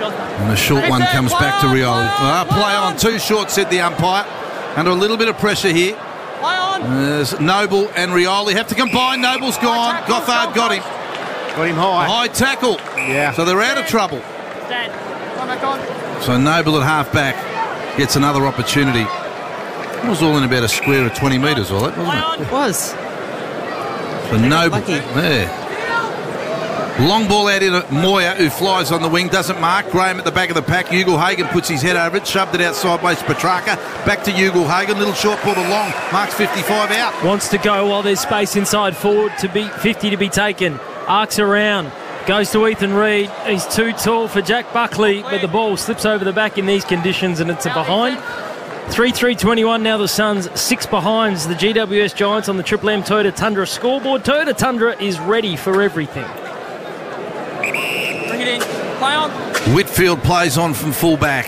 And the short one comes back to Rioli. Play on. Too short, said the umpire. Under a little bit of pressure here. There's Noble and Rioli have to combine. Noble's gone. Gothard got him. Got him high. High tackle. Yeah. So they're out of trouble. So Noble at half-back gets another opportunity. It was all in about a square of 20 metres, all that, wasn't it? It was. So Noble there. Long ball out in Moyer, who flies on the wing, doesn't mark. Graham at the back of the pack. Ugle-Hagan puts his head over it, shoved it out sideways to Petrarca. Back to Ugle-Hagan, little short ball to Long. Marks 55 out. Wants to go while there's space inside forward to be 50 to be taken. Arcs around. Goes to Ethan Reid. He's too tall for Jack Buckley, but the ball slips over the back in these conditions and it's a behind. 3-3-21 now the Suns, 6 behinds. The GWS Giants on the Triple M Toyota Tundra scoreboard. Toyota Tundra is ready for everything. Bring it in. Play on. Whitfield plays on from full-back.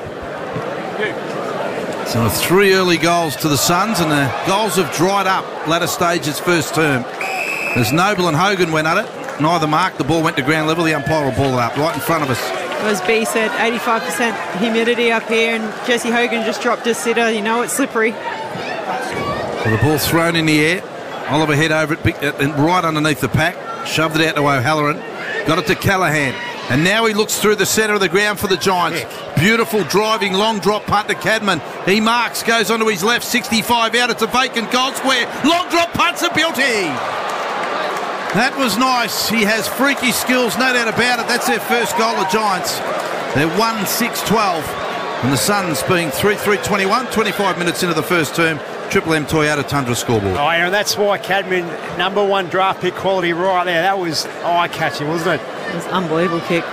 So 3 early goals to the Suns, and the goals have dried up latter stages first term. As Noble and Hogan went at it, neither marked. The ball went to ground level. The umpire will ball it up right in front of us. As B said, 85% humidity up here, and Jesse Hogan just dropped a sitter. You know it's slippery. So the ball thrown in the air. Oliver head over it, picked it right underneath the pack. Shoved it out to O'Halloran. Got it to Callaghan. And now he looks through the centre of the ground for the Giants. Beautiful driving, long drop punt to Cadman. He marks, goes onto his left, 65 out. It's a vacant goal square. Long drop punt's a beauty. That was nice. He has freaky skills, no doubt about it. That's their first goal, the Giants. They're 1-6-12. And the Suns being 3-3-21, 25 minutes into the first term. Triple M Toyota Tundra scoreboard. Oh, Aaron, that's why Cadman, #1 draft pick quality right there. That was eye-catching, wasn't it? It was an unbelievable kick.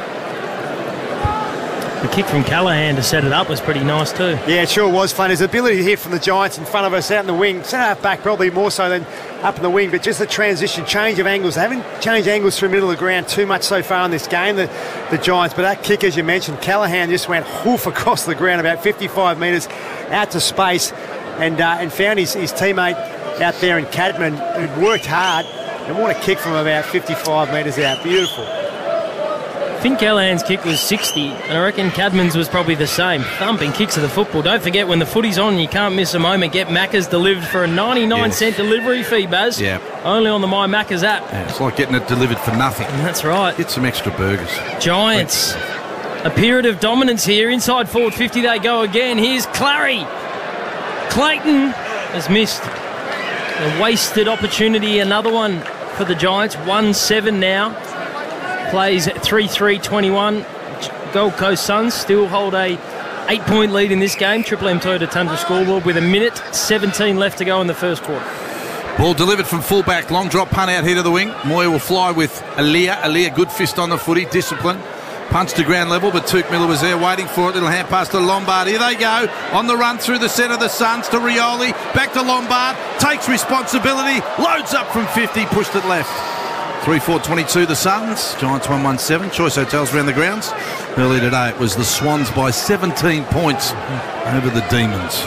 The kick from Callaghan to set it up was pretty nice too. Yeah, it sure was fun. His ability here from the Giants in front of us out in the wing. Centre half back probably more so than up in the wing, but just the transition, change of angles. They haven't changed angles through the middle of the ground too much so far in this game, the Giants. But that kick, as you mentioned, Callaghan just went hoof across the ground about 55 metres out to space and found his teammate out there in Cadman, who'd worked hard. And what a kick from about 55 metres out. Beautiful. I think Callaghan's kick was 60, and I reckon Cadman's was probably the same. Thumping kicks of the football. Don't forget, when the footy's on, you can't miss a moment. Get Macca's delivered for a 99-cent delivery fee, Baz. Yeah. Only on the My Macca's app. Yeah, it's like getting it delivered for nothing. And that's right. Get some extra burgers. Giants. A period of dominance here. Inside forward 50 they go again. Here's Clary. Clayton has missed. A wasted opportunity. Another one for the Giants. 1-7 now. Plays 3-3-21. Gold Coast Suns still hold a 8-point lead in this game. Triple M Toyota Tundra scoreboard with 1:17 left to go in the first quarter. Ball delivered from fullback. Long drop punt out here to the wing. Moyer will fly with Aliyah. Aliyah, good fist on the footy. Discipline. Punch to ground level, but Tuke Miller was there waiting for it. Little hand pass to Lombard. Here they go. On the run through the centre of the Suns to Rioli. Back to Lombard. Takes responsibility. Loads up from 50. Pushed it left. 3-4-22 the Suns. Giants 1-1-7. Choice Hotels around the grounds. Earlier today it was the Swans by 17 points over the Demons.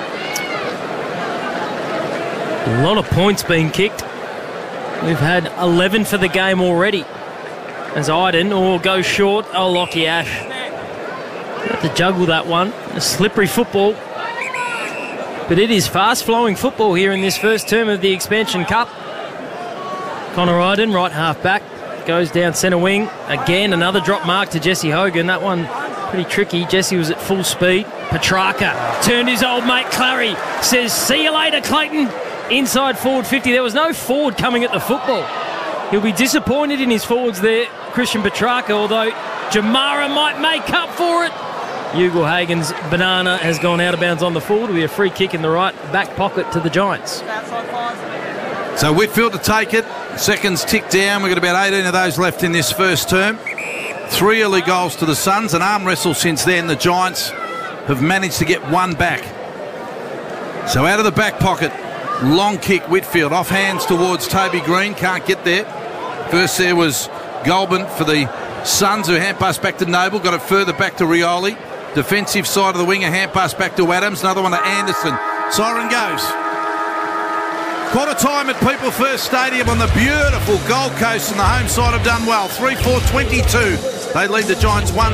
A lot of points being kicked. We've had 11 for the game already. As Iden or goes short. Oh, Lockie Ash. Have to juggle that one. A slippery football. But it is fast-flowing football here in this first term of the Expansion Cup. Connor Iden, right half-back, goes down centre wing. Again, another drop mark to Jesse Hogan. That one pretty tricky. Jesse was at full speed. Petrarca turned his old mate Clary. Says, see you later, Clayton. Inside forward 50. There was no forward coming at the football. He'll be disappointed in his forwards there, Christian Petrarca, although Jamara might make up for it. Ugle-Hagan's banana has gone out of bounds on the forward. It'll be a free kick in the right back pocket to the Giants. So Whitfield to take it. Seconds tick down. We've got about 18 of those left in this first term. 3 early goals to the Suns. An arm wrestle since then. The Giants have managed to get one back. So out of the back pocket, long kick Whitfield. Off hands towards Toby Green. Can't get there. First there was Goulburn for the Suns, who hand pass back to Noble. Got it further back to Rioli. Defensive side of the wing, a hand pass back to Adams. Another one to Anderson. Siren goes. Quarter time at People First Stadium on the beautiful Gold Coast, and the home side have done well. 3-4-22. They lead the Giants 1.